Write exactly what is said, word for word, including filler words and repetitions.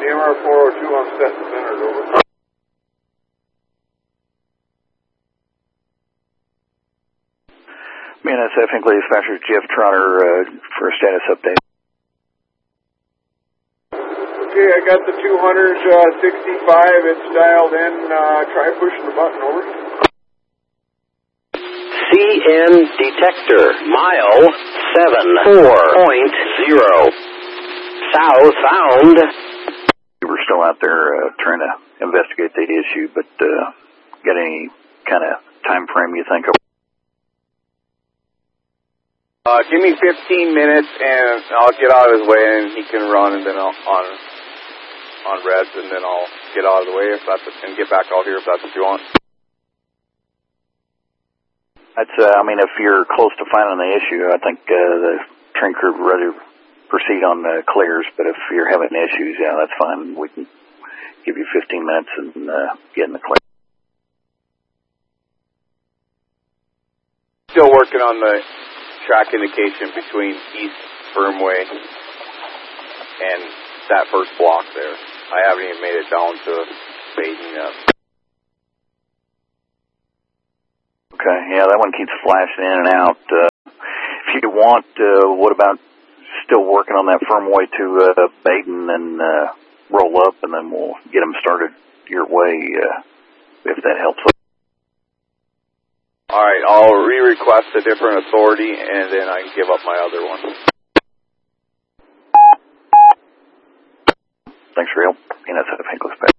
M R four oh two, I'm set and centered, over. B N S F Hinckley Dispatcher Jeff Trotter uh, for a status update. Okay, I got the two sixty-five, it's dialed in, uh, try pushing the button, over. C N detector, mile seven four point zero. Southbound. We're still out there uh, trying to investigate the issue, but uh, got any kind of time frame you think of? Uh, give me fifteen minutes and I'll get out of his way and he can run, and then I'll on on reds, and then I'll get out of the way if that's and get back out here if that's what you want. That's uh, I mean, if you're close to finding the issue, I think uh, the train crew would ready to proceed on the clears. But if you're having issues, yeah, that's fine. We can give you fifteen minutes and uh, get in the clear. Still working on the track indication between East Firmway and that first block there. I haven't even made it down to Baden yet. Okay, yeah, that one keeps flashing in and out. Uh, if you want, uh, what about still working on that Firmway to uh, Baden and uh, roll up, and then we'll get them started your way uh, if that helps. All right, I'll re-request a different authority, and then I can give up my other one. Thanks for your help. B N S F Hinckley Dispatcher.